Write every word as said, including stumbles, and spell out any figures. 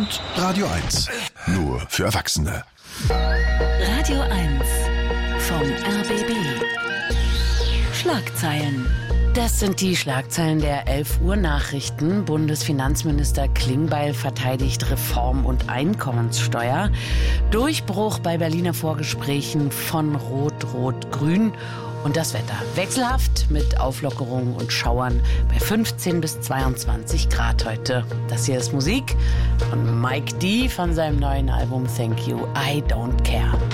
und Radio eins. Nur für Erwachsene. Radio eins vom R B B. Schlagzeilen. Das sind die Schlagzeilen der elf Uhr Nachrichten. Bundesfinanzminister Klingbeil verteidigt Reform- und Einkommenssteuer. Durchbruch bei Berliner Vorgesprächen von Rot-Rot-Grün. Und das Wetter wechselhaft mit Auflockerungen und Schauern bei fünfzehn bis zweiundzwanzig Grad heute. Das hier ist Musik von Mike D. von seinem neuen Album Thank You, I Don't Care.